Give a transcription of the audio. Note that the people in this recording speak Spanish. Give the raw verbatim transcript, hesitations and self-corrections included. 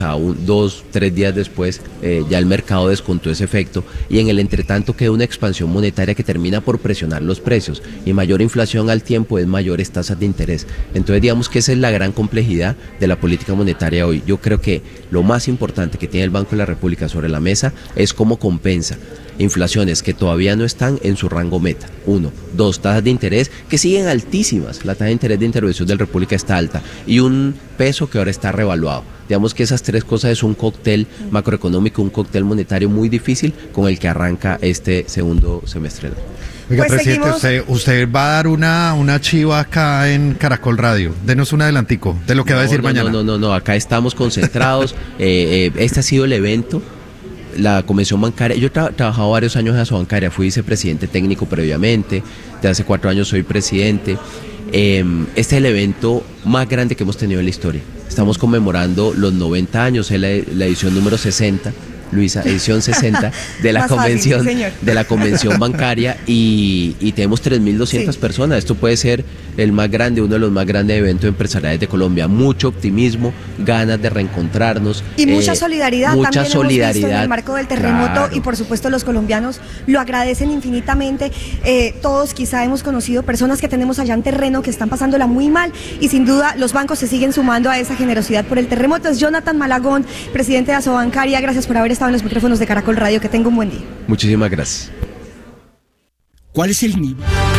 A un, dos, tres días después, eh, ya el mercado descontó ese efecto y en el entretanto queda una expansión monetaria que termina por presionar los precios y mayor inflación al tiempo es mayores tasas de interés. Entonces digamos que esa es la gran complejidad de la política monetaria hoy. Yo creo que lo más importante que tiene el Banco de la República sobre la mesa es cómo compensa inflaciones que todavía no están en su rango meta, uno. Dos, tasas de interés que siguen altísimas, la tasa de interés de intervención de la República está alta y un peso que ahora está revaluado. Digamos que esas tres cosas es un cóctel macroeconómico, un cóctel monetario muy difícil con el que arranca este segundo semestre. Oiga, Pues presidente, usted, usted va a dar una, una chiva acá en Caracol Radio. Denos un adelantico de lo que no, va a decir no, mañana. No, no, no, no, acá estamos concentrados. eh, eh, este ha sido el evento. La Convención Bancaria, yo he tra trabajado varios años en la bancaria, fui vicepresidente técnico previamente, de hace cuatro años soy presidente. Eh, este es el evento más grande que hemos tenido en la historia. Estamos conmemorando los noventa años, es la, la edición número sesenta, Luisa, edición sesenta de la convención fácil, sí, de la convención bancaria y, y tenemos tres mil doscientas sí. personas. Esto puede ser el más grande, uno de los más grandes eventos empresariales de Colombia. Mucho optimismo, ganas de reencontrarnos. Y mucha eh, solidaridad. Mucha también solidaridad. Hemos visto en el marco del terremoto claro. Y por supuesto los colombianos lo agradecen infinitamente. Eh, todos quizá hemos conocido personas que tenemos allá en terreno que están pasándola muy mal y sin duda los bancos se siguen sumando a esa generosidad por el terremoto. Es Jonathan Malagón, presidente de Asobancaria. Gracias por haber estado en los micrófonos de Caracol Radio. Que tenga un buen día. Muchísimas gracias. ¿Cuál es el nivel?